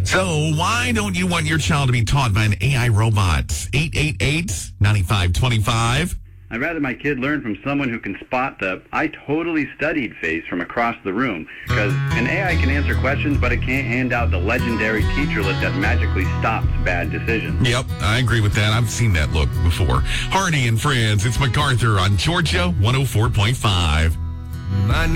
So why don't you want your child to be taught by an AI robot? 888-9525. I'd rather my kid learn from someone who can spot the "I totally studied" face from across the room. Because an AI can answer questions, but it can't hand out the legendary teacher list that magically stops bad decisions. Yep, I agree with that. I've seen that look before. Hardy and Friends, it's MacArthur on Georgia 104.5. My